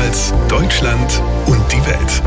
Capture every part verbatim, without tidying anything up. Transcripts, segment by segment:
Rheinland-Pfalz, Deutschland und die Welt.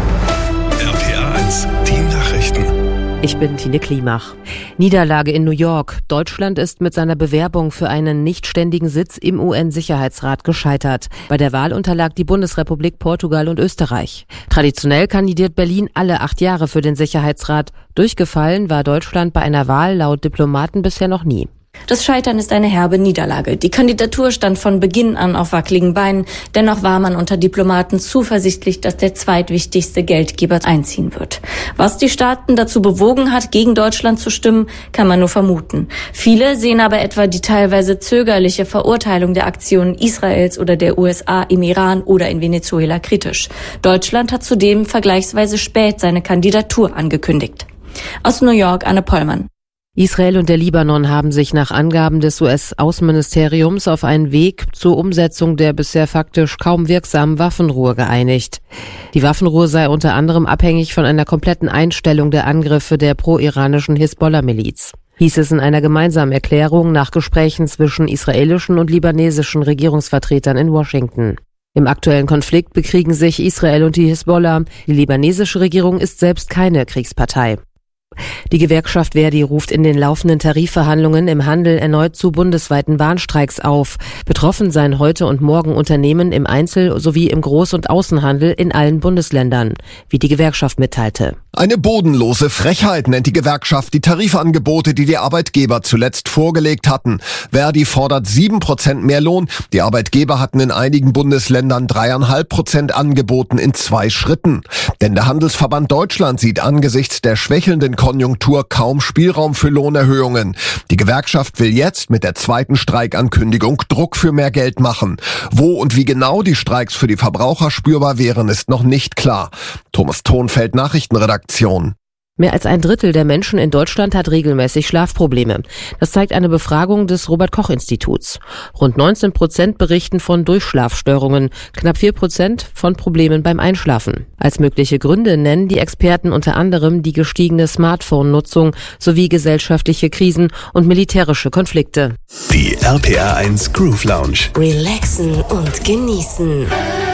R P A eins, die Nachrichten. Ich bin Tine Klimach. Niederlage in New York. Deutschland ist mit seiner Bewerbung für einen nichtständigen Sitz im U N-Sicherheitsrat gescheitert. Bei der Wahl unterlag die Bundesrepublik Portugal und Österreich. Traditionell kandidiert Berlin alle acht Jahre für den Sicherheitsrat. Durchgefallen war Deutschland bei einer Wahl laut Diplomaten bisher noch nie. Das Scheitern ist eine herbe Niederlage. Die Kandidatur stand von Beginn an auf wackeligen Beinen. Dennoch war man unter Diplomaten zuversichtlich, dass der zweitwichtigste Geldgeber einziehen wird. Was die Staaten dazu bewogen hat, gegen Deutschland zu stimmen, kann man nur vermuten. Viele sehen aber etwa die teilweise zögerliche Verurteilung der Aktionen Israels oder der U S A im Iran oder in Venezuela kritisch. Deutschland hat zudem vergleichsweise spät seine Kandidatur angekündigt. Aus New York, Anne Pollmann. Israel und der Libanon haben sich nach Angaben des U S-Außenministeriums auf einen Weg zur Umsetzung der bisher faktisch kaum wirksamen Waffenruhe geeinigt. Die Waffenruhe sei unter anderem abhängig von einer kompletten Einstellung der Angriffe der pro-iranischen Hisbollah-Miliz, hieß es in einer gemeinsamen Erklärung nach Gesprächen zwischen israelischen und libanesischen Regierungsvertretern in Washington. Im aktuellen Konflikt bekriegen sich Israel und die Hisbollah. Die libanesische Regierung ist selbst keine Kriegspartei. Die Gewerkschaft Verdi ruft in den laufenden Tarifverhandlungen im Handel erneut zu bundesweiten Warnstreiks auf. Betroffen seien heute und morgen Unternehmen im Einzel- sowie im Groß- und Außenhandel in allen Bundesländern, wie die Gewerkschaft mitteilte. Eine bodenlose Frechheit nennt die Gewerkschaft die Tarifangebote, die die Arbeitgeber zuletzt vorgelegt hatten. Verdi fordert sieben Prozent mehr Lohn. Die Arbeitgeber hatten in einigen Bundesländern dreieinhalb Prozent angeboten in zwei Schritten. Denn der Handelsverband Deutschland sieht angesichts der schwächelnden Konjunktur kaum Spielraum für Lohnerhöhungen. Die Gewerkschaft will jetzt mit der zweiten Streikankündigung Druck für mehr Geld machen. Wo und wie genau die Streiks für die Verbraucher spürbar wären, ist noch nicht klar. Thomas Thonfeld, Nachrichtenredaktion. Mehr als ein Drittel der Menschen in Deutschland hat regelmäßig Schlafprobleme. Das zeigt eine Befragung des Robert-Koch-Instituts. Rund neunzehn Prozent berichten von Durchschlafstörungen, knapp vier Prozent von Problemen beim Einschlafen. Als mögliche Gründe nennen die Experten unter anderem die gestiegene Smartphone-Nutzung sowie gesellschaftliche Krisen und militärische Konflikte. Die R P A eins Groove Lounge. Relaxen und genießen.